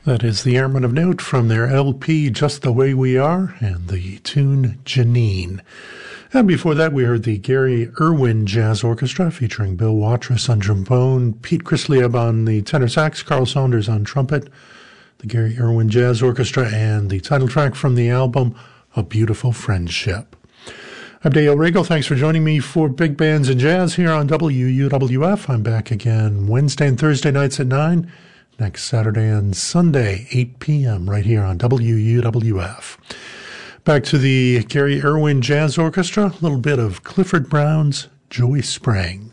That is the Airmen of Note from their LP Just the Way We Are and the tune Janine. And before that we heard the Gary Irwin Jazz Orchestra featuring Bill Watrous on trombone, Pete Chrislieb on the tenor sax, Carl Saunders on trumpet, the Gary Irwin Jazz Orchestra, and the title track from the album A Beautiful Friendship. I'm Dale Regal. Thanks for joining me for Big Bands and Jazz here on WUWF. I'm back again Wednesday and Thursday nights at 9. Next Saturday and Sunday, 8 p.m. right here on WUWF. Back to the Gary Irwin Jazz Orchestra, a little bit of Clifford Brown's Joy Sprang.